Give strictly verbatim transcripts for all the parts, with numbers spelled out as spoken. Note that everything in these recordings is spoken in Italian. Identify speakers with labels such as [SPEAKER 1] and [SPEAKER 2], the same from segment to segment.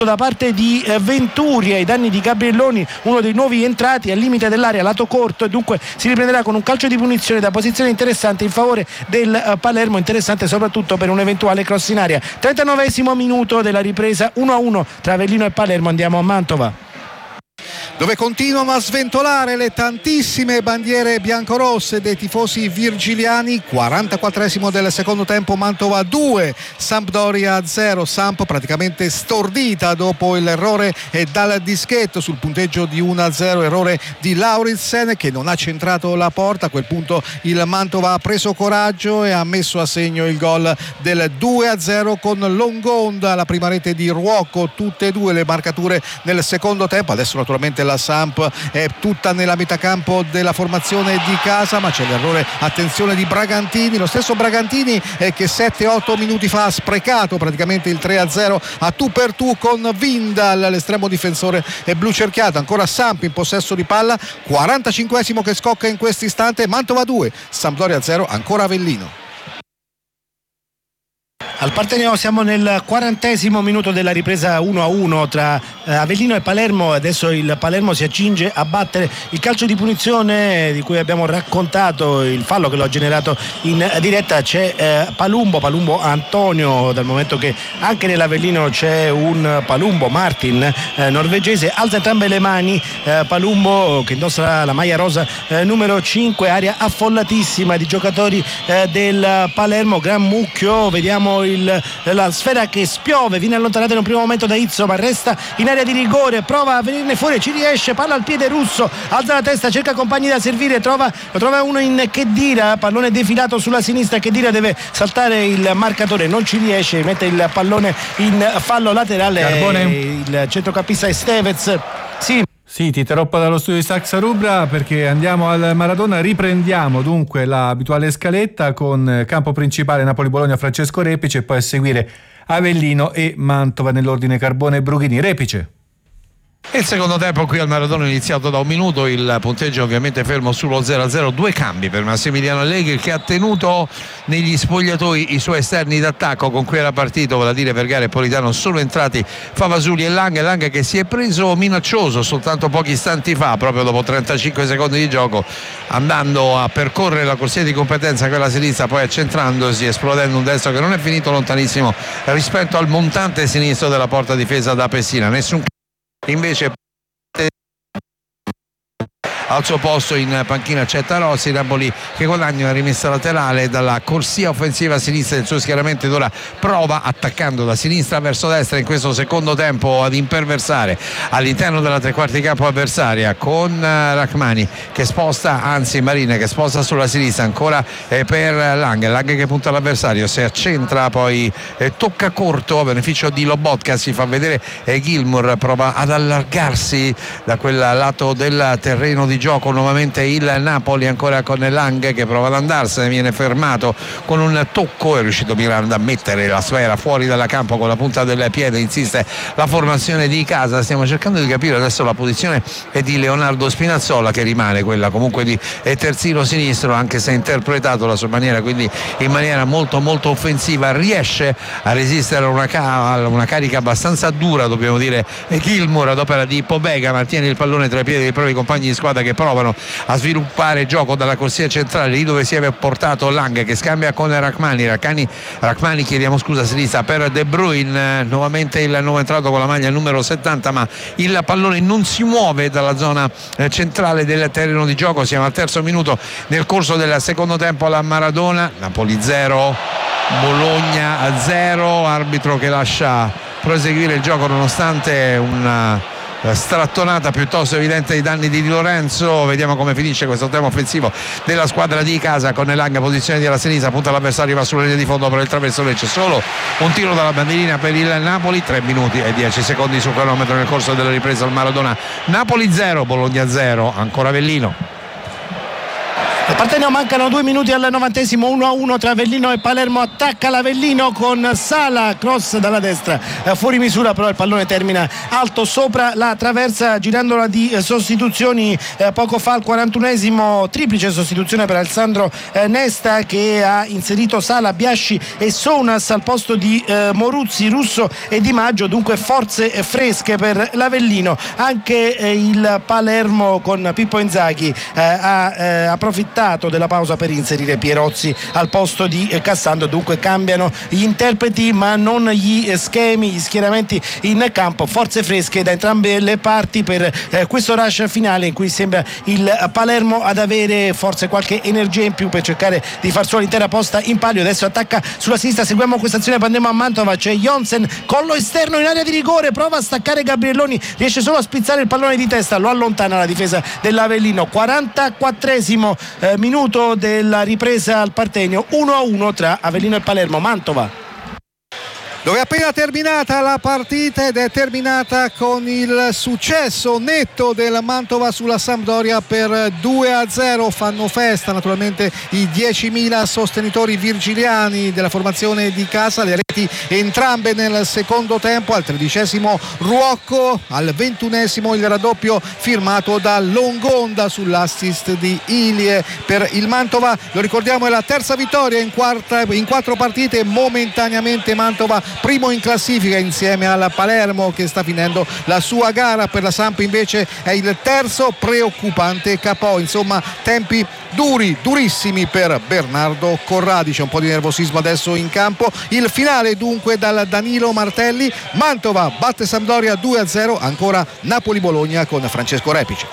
[SPEAKER 1] da parte di eh, Venturi ai danni di Gabrielloni, uno dei nuovi entrati al limite dell'area lato corto, e dunque si riprenderà con un calcio di punizione da posizione interessante in favore del eh, Palermo, interessante soprattutto per un eventuale cross in area. trentanovesimo minuto della ripresa, uno a uno tra Avellino e Palermo. Andiamo a Mantova,
[SPEAKER 2] dove continuano a sventolare le tantissime bandiere biancorosse dei tifosi virgiliani. quarantaquattresimo del secondo tempo, Mantova due, Sampdoria zero. Samp praticamente stordita dopo l'errore dal dischetto sul punteggio di uno a zero, errore di Lauritsen che non ha centrato la porta. A quel punto il Mantova ha preso coraggio e ha messo a segno il gol del due a zero con Longonda, la prima rete di Ruocco, tutte e due le marcature nel secondo tempo. Adesso naturalmente la Samp è tutta nella metacampo della formazione di casa, ma c'è l'errore, attenzione, di Bragantini, lo stesso Bragantini eh, che sette otto minuti fa ha sprecato praticamente il tre a zero a tu per tu con Vindal, l'estremo difensore è blu cerchiato. Ancora Samp in possesso di palla, quarantacinquesimo che scocca in questo istante, Mantova due, Sampdoria zero, ancora Avellino.
[SPEAKER 1] Al Parteneo siamo nel quarantesimo minuto della ripresa, uno a uno tra eh, Avellino e Palermo. Adesso il Palermo si accinge a battere il calcio di punizione di cui abbiamo raccontato il fallo che lo ha generato in diretta. C'è eh, Palumbo, Palumbo Antonio, dal momento che anche nell'Avellino c'è un Palumbo Martin eh, norvegese. Alza entrambe le mani eh, Palumbo, che indossa la maglia rosa eh, numero cinque, area affollatissima di giocatori eh, del Palermo, gran mucchio. Vediamo il, la sfera che spiove, viene allontanata in un primo momento da Izzo, ma resta in area di rigore, prova a venirne fuori, ci riesce, palla al piede Russo, alza la testa, cerca compagni da servire, trova, lo trova uno in Khedira, pallone defilato sulla sinistra, Khedira deve saltare il marcatore, non ci riesce, mette il pallone in fallo laterale.
[SPEAKER 3] Carbone.
[SPEAKER 1] Il centrocampista Estevez. Sì.
[SPEAKER 3] Sì, ti interrompo dallo studio di Saxa Rubra perché andiamo al Maradona. Riprendiamo dunque l'abituale scaletta con campo principale Napoli-Bologna, Francesco Repice, e poi a seguire Avellino e Mantova nell'ordine Carbone e Brughini. Repice.
[SPEAKER 4] Il secondo tempo qui al Maradona è iniziato da un minuto, il punteggio ovviamente fermo sullo zero a zero, due cambi per Massimiliano Allegri, che ha tenuto negli spogliatoi i suoi esterni d'attacco con cui era partito, vale a dire Vergara e Politano. Sono entrati Favasuli e Lang, Lang che si è preso minaccioso soltanto pochi istanti fa, proprio dopo trentacinque secondi di gioco, andando a percorrere la corsia di competenza, quella sinistra, poi accentrandosi, esplodendo un destro che non è finito lontanissimo rispetto al montante sinistro della porta difesa da Pessina. Nessun invece al suo posto in panchina c'è Tarossi, Napoli che guadagna una rimessa laterale dalla corsia offensiva a sinistra del suo schieramento ed ora prova, attaccando da sinistra verso destra in questo secondo tempo, ad imperversare all'interno della tre quarti campo avversaria con Rachmani che sposta, anzi Marina che sposta sulla sinistra, ancora eh, per Lang, Lang che punta all'avversario, si accentra, poi eh, tocca corto a beneficio di Lobotka, si fa vedere eh, Gilmour, prova ad allargarsi da quel lato del terreno di gioco nuovamente il Napoli, ancora con Lang che prova ad andarsene, viene fermato con un tocco, è riuscito Miranda a mettere la sfera fuori dal campo con la punta del piede, insiste la formazione di casa. Stiamo cercando di capire adesso la posizione è di Leonardo Spinazzola, che rimane quella comunque di terzino sinistro, anche se ha interpretato la sua maniera, quindi in maniera molto molto offensiva. Riesce a resistere a una, ca- una carica abbastanza dura, dobbiamo dire, Gilmour ad opera di Pobega, mantiene il pallone tra i piedi dei propri compagni di squadra che provano a sviluppare gioco dalla corsia centrale, lì dove si è portato Lang, che scambia con Rachmani, Rachmani, Rachmani chiediamo scusa, a sinistra per De Bruyne, nuovamente il nuovo entrato con la maglia numero settanta, ma il pallone non si muove dalla zona centrale del terreno di gioco. Siamo al terzo minuto nel corso del secondo tempo alla Maradona, Napoli zero, Bologna zero, arbitro che lascia proseguire il gioco nonostante una strattonata piuttosto evidente ai danni di Di Lorenzo. Vediamo come finisce questo tema offensivo della squadra di casa con Lang, posizione di alla sinistra, punta l'avversario, va sulla linea di fondo per il traverso, c'è solo un tiro dalla bandierina per il Napoli. Tre minuti e dieci secondi sul cronometro nel corso della ripresa al Maradona. Napoli zero, Bologna zero, ancora Avellino.
[SPEAKER 1] Partenio, mancano due minuti al novantesimo, uno a uno tra Avellino e Palermo. Attacca l'Avellino con Sala, cross dalla destra, eh, fuori misura, però il pallone termina alto sopra la traversa, girandola di eh, sostituzioni. Eh, poco fa al quarantunesimo, triplice sostituzione per Alessandro eh, Nesta, che ha inserito Sala, Biasci e Sounas al posto di eh, Moruzzi, Russo e Di Maggio. Dunque forze fresche per l'Avellino. Anche eh, il Palermo con Pippo Inzaghi eh, ha eh, approfittato della pausa per inserire Pierozzi al posto di eh, Cassandro. Dunque cambiano gli interpreti ma non gli schemi, gli schieramenti in campo. Forze fresche da entrambe le parti per eh, questo rush finale, in cui sembra il Palermo ad avere forse qualche energia in più per cercare di far sua l'intera posta in palio. Adesso attacca sulla sinistra, seguiamo questa azione, andiamo a Mantova, c'è Jonsen, collo esterno in area di rigore, prova a staccare Gabrielloni, riesce solo a spizzare il pallone di testa, lo allontana la difesa dell'Avellino. quarantaquattresimo eh, minuto della ripresa al Partenio, uno a uno tra Avellino e Palermo. Mantova,
[SPEAKER 2] dove è appena terminata la partita, ed è terminata con il successo netto del Mantova sulla Sampdoria per due a zero. Fanno festa naturalmente i diecimila sostenitori virgiliani della formazione di casa, le reti entrambe nel secondo tempo. Al tredicesimo Ruocco, al ventunesimo il raddoppio firmato da Longonda sull'assist di Ilie per il Mantova. Lo ricordiamo, è la terza vittoria in, quarta, in quattro partite. Momentaneamente Mantova primo in classifica insieme al Palermo, che sta finendo la sua gara. Per la Samp invece è il terzo, preoccupante K O. Insomma, tempi duri, durissimi per Bernardo Corradi. C'è un po' di nervosismo adesso in campo. Il finale dunque dal Danilo Martelli. Mantova batte Sampdoria due a zero. Ancora Napoli-Bologna con Francesco Repici.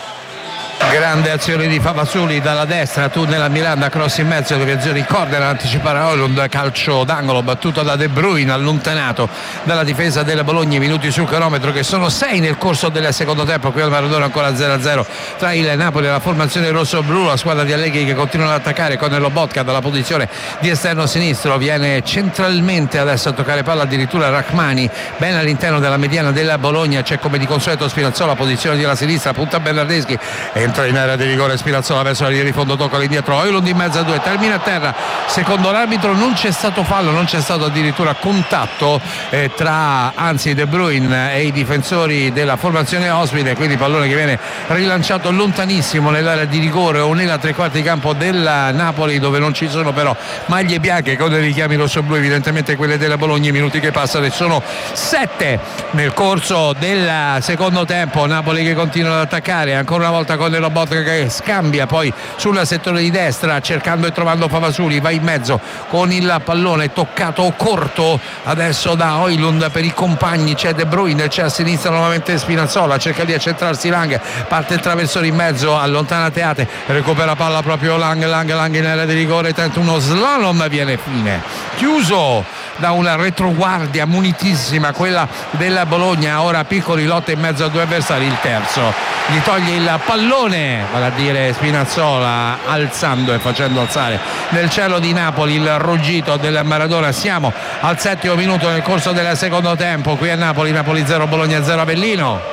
[SPEAKER 4] Grande azione di Favasuli dalla destra, tunnel a Miranda, cross in mezzo, deviazione in corner, anticipare Oilund, calcio d'angolo battuto da De Bruyne, allontanato dalla difesa della Bologna. Minuti sul cronometro, che sono sei nel corso del secondo tempo. Qui al Maradona ancora zero a zero tra il Napoli e la formazione rosso-blu. La squadra di Allegri che continua ad attaccare con Lobotka dalla posizione di esterno sinistro, viene centralmente adesso a toccare palla addirittura Rachmani, ben all'interno della mediana della Bologna. C'è come di consueto Spinazzola, posizione di alla sinistra, punta Bernardeschi, entra in area di rigore Spinazzola verso la linea di fondo, tocca all'indietro Oilund in mezzo a due, termina a terra. Secondo l'arbitro non c'è stato fallo, non c'è stato addirittura contatto eh, tra anzi De Bruyne e i difensori della formazione ospite, quindi pallone che viene rilanciato lontanissimo nell'area di rigore o nella tre quarti di campo della Napoli, dove non ci sono però maglie bianche con dei richiami rosso-blu, evidentemente quelle della Bologna. I minuti che passano e sono sette nel corso del secondo tempo. Napoli che continua ad attaccare ancora una volta con Lobotka che scambia poi sul settore di destra cercando e trovando Favasuli, va in mezzo con il pallone toccato corto adesso da Oilund per i compagni. C'è De Bruyne, c'è a sinistra nuovamente Spinazzola, cerca di accentrarsi Lang, parte il traversone in mezzo, allontana Teate, recupera palla proprio Lang, Lang, Lang in area di rigore, tenta uno slalom, viene fine, chiuso da una retroguardia munitissima quella della Bologna. Ora Piccoli lotta in mezzo a due avversari, il terzo gli toglie il pallone, vale a dire Spinazzola, alzando e facendo alzare nel cielo di Napoli il ruggito del Maradona. Siamo al settimo minuto nel corso del secondo tempo qui a Napoli, Napoli zero Bologna zero Avellino.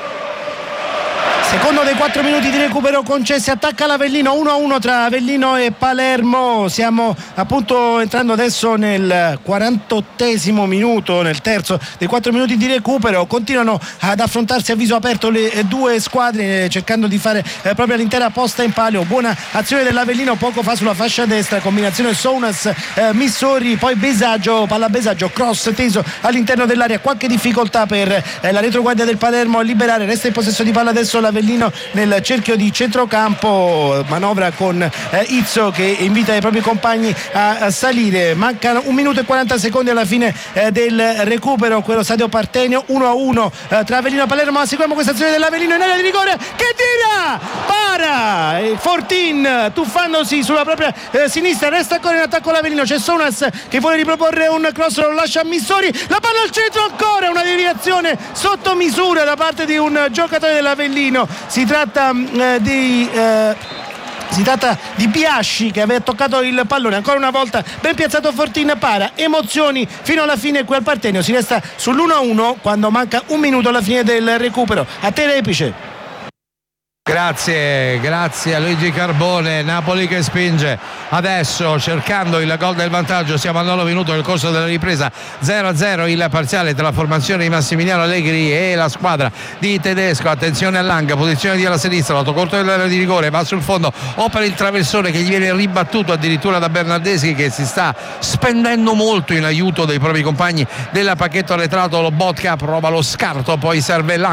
[SPEAKER 1] Secondo dei quattro minuti di recupero concessi, attacca l'Avellino, uno a uno tra Avellino e Palermo. Siamo appunto entrando adesso nel quarantottesimo minuto, nel terzo dei quattro minuti di recupero. Continuano ad affrontarsi a viso aperto le due squadre, cercando di fare eh, proprio l'intera posta in palio. Buona azione dell'Avellino poco fa sulla fascia destra, combinazione Sounas eh, Missori, poi Besagio, palla Besagio, cross teso all'interno dell'area, qualche difficoltà per eh, la retroguardia del Palermo a liberare. Resta in possesso di palla adesso l'Avellino nel cerchio di centrocampo, manovra con eh, Izzo che invita i propri compagni a, a salire. Mancano un minuto e quaranta secondi alla fine eh, del recupero, quello stadio Partenio, uno a uno eh, tra Avellino e Palermo. Ma seguiamo questa azione dell'Avellino in area di rigore, che tira, para e Fortin tuffandosi sulla propria eh, sinistra. Resta ancora in attacco l'Avellino, c'è Sounas che vuole riproporre un cross, lo lascia a Missori, la palla al centro, ancora una deviazione sotto misura da parte di un giocatore dell'Avellino. Si tratta eh, di eh, si tratta di Biasci che aveva toccato il pallone, ancora una volta ben piazzato Fortin, para, emozioni fino alla fine qui al Partenio. Si resta sull'uno a uno quando manca un minuto alla fine del recupero. A te Repice.
[SPEAKER 4] Grazie, grazie a Luigi Carbone. Napoli che spinge adesso cercando il gol del vantaggio. Siamo al nono minuto del corso della ripresa, zero a zero il parziale tra la formazione di Massimiliano Allegri e la squadra di Tedesco. Attenzione a Lang, posizione di alla sinistra, l'autocorto dell'area di rigore, va sul fondo, opera il traversone che gli viene ribattuto addirittura da Bernardeschi, che si sta spendendo molto in aiuto dei propri compagni del pacchetto arretrato. Lo Botka prova lo scarto, poi serve Lang